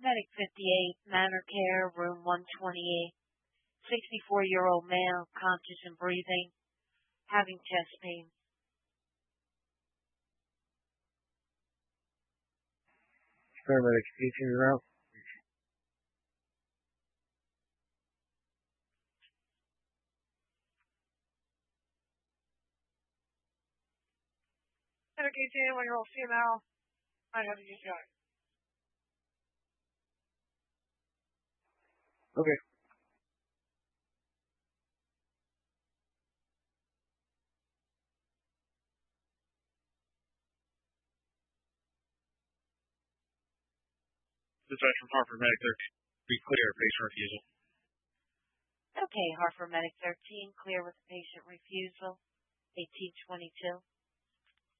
Medic 58, Manor Care, room 128. 64-year-old male, conscious and breathing, having chest pain. Paramedic 18 is out. Medic 18, 1-year-old female, might have a UTI. Okay. Dispatch from Hartford Medic 13. Be clear, patient refusal. Okay, Hartford Medic 13, clear with patient refusal. 1822.